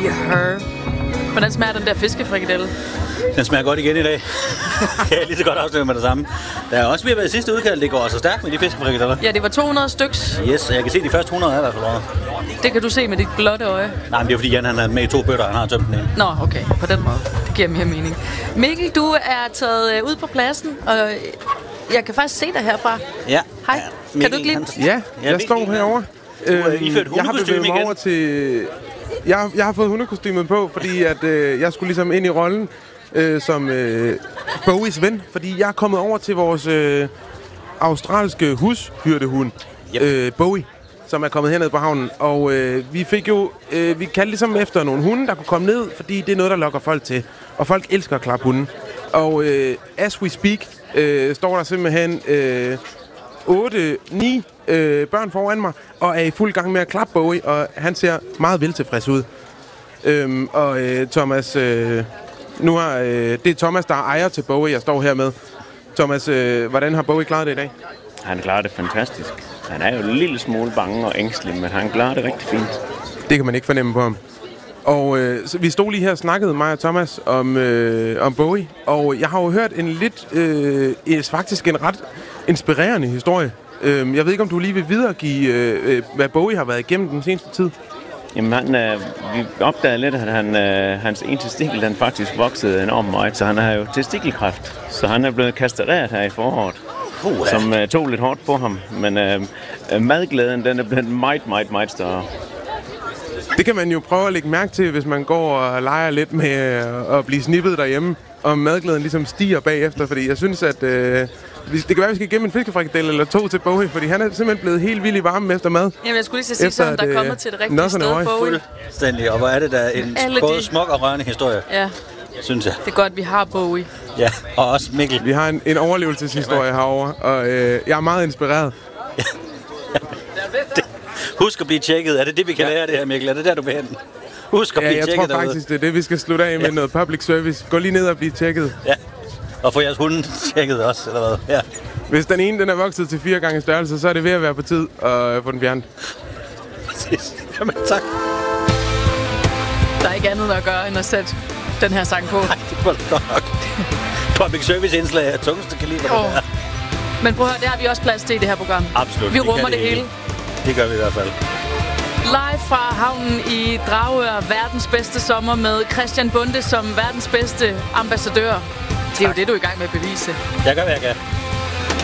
Hvordan smager den der fiskefrikadelle? Den smager godt igen i dag. Kan jeg lige så godt afsløre med det samme. Der er også ved at være sidste udkald. Det går også stærkt med de fiskefrikadeller. Ja, det var 200 styks. Yes, jeg kan se de første 100 er i hvert fald over. Det kan du se med dit blotte øje. Nej, men det er fordi Jan han er med i 2 bøtter, han har tømt den ene. Nå, okay. På den måde. Det giver mere mening. Mikkel, du er taget ud på pladsen, og jeg kan faktisk se dig herfra. Ja. Hej. Ja, Kan du ikke lige... Ja, jeg står herovre. Jeg har bevæget mig over til... Jeg har fået hundekostymet på, fordi at, jeg skulle ligesom ind i rollen som Bowies ven. Fordi jeg er kommet over til vores australske hushyrdehund, Bowie, som er kommet herned på havnen. Og vi fik jo... vi kaldte ligesom efter nogle hunde, der kunne komme ned, fordi det er noget, der lokker folk til. Og folk elsker at klappe hunden. Og as we speak, står der simpelthen 8-9 børn foran mig, og er i fuld gang med at klappe Bowie, og han ser meget veltilfreds ud. Thomas, det er Thomas, der er ejer til Bowie, jeg står her med. Thomas, hvordan har Bowie klaret det i dag? Han klarer det fantastisk. Han er jo en lille smule bange og ængstelig, men han klarer det rigtig fint. Det kan man ikke fornemme på ham. Og så vi stod lige her og snakkede, mig og Thomas, om Bowie, og jeg har jo hørt en lidt, faktisk en ret inspirerende historie. Jeg ved ikke, om du lige vil videregive, hvad Bowie har været igennem den seneste tid? Jamen, vi opdagede lidt, at hans ene testikel, den faktisk voksede enormt meget, så han har jo testikelkræft. Så han er blevet kastreret her i foråret, som tog lidt hårdt på ham. Men madglæden, den er blevet meget, meget, meget større. Det kan man jo prøve at lægge mærke til, hvis man går og leger lidt med at blive snippet derhjemme, og madglæden ligesom stiger bagefter, fordi jeg synes, at det kan være, at vi skal gemme en fiskefrikadelle eller 2 til Bowie, fordi han er simpelthen blevet helt vildt i varmen efter mad. Jamen, jeg skulle lige sige sådan, der er kommet til det rigtige sted, Bowie. Fuldstændig, og hvor er det der en både smuk og rørende historie, synes jeg. Det er godt, vi har Bowie. Ja, og også Mikkel. Vi har en overlevelseshistorie herovre, og jeg er meget inspireret. Husk at blive tjekket. Er det vi kan lære det her, Mikkel? Er det der, du vil hen? Husk at blive tjekket derude. Jeg tror faktisk, det er det, vi skal slutte af med noget public service. Gå lige ned og blive tjekket. Ja, og få jeres hunde tjekket også, eller hvad? Ja. Hvis den ene den er vokset til 4 gange størrelse, så er det ved at være på tid at få den fjernet. Præcis. Jamen, tak. Der er ikke andet at gøre, end at sætte den her sang på. Nej, det var godt nok. Public service indslag af tungeste kaliber. Men prøv at høre, det har vi også plads til i det her program. Absolut. Vi rummer det hele. Det gør vi i hvert fald. Live fra havnen i Dragør, verdens bedste sommer med Christian Bonde som verdens bedste ambassadør. Det er jo det, du er i gang med at bevise. Jeg gør, hvad jeg kan.